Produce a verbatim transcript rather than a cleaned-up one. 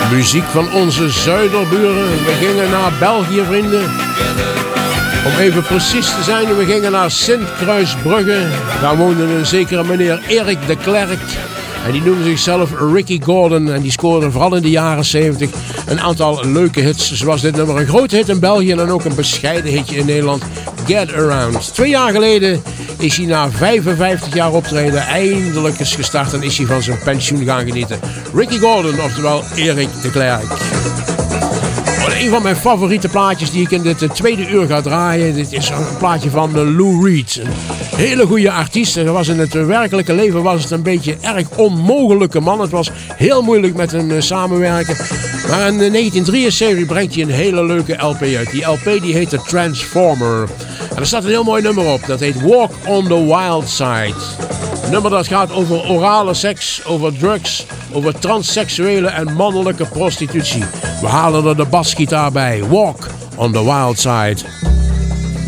Muziek van onze zuiderburen. We gingen naar België, vrienden. Om even precies te zijn, we gingen naar Sint-Kruisbrugge. Daar woonde een zekere meneer Erik de Klerk. En die noemde zichzelf Ricky Gordon. En die scoorde vooral in de jaren zeventig een aantal leuke hits. Zoals dit nummer. Een grote hit in België en ook een bescheiden hitje in Nederland. Get Around. Twee jaar geleden is hij na vijfenvijftig jaar optreden eindelijk eens gestart. En is hij van zijn pensioen gaan genieten. Ricky Gordon, oftewel Erik de Klerk. Een van mijn favoriete plaatjes die ik in dit tweede uur ga draaien. Dit is een plaatje van Lou Reed. Een hele goede artiest. Er was in het werkelijke leven was het een beetje erg onmogelijke man. Het was heel moeilijk met hem samenwerken. Maar in negentien drieënzeventig brengt hij een hele leuke L P uit. Die L P die heet The Transformer. En er staat een heel mooi nummer op. Dat heet Walk on the Wild Side. Een nummer dat gaat over orale seks, over drugs, over transseksuele en mannelijke prostitutie. We halen er de basgitaar bij. Walk on the Wild Side.